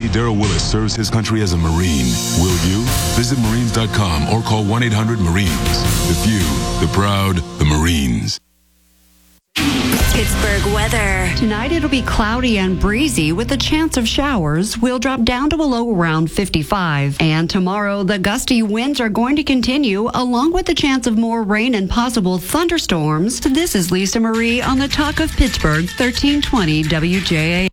Darrell Willis serves his country as a Marine. Will you? Visit Marines.com or call 1-800-MARINES. The few, the proud, the Marines. Pittsburgh weather. Tonight it'll be cloudy and breezy with a chance of showers. We'll drop down to a low around 55. And tomorrow the gusty winds are going to continue along with the chance of more rain and possible thunderstorms. This is Lisa Marie on the Talk of Pittsburgh, 1320 WJA.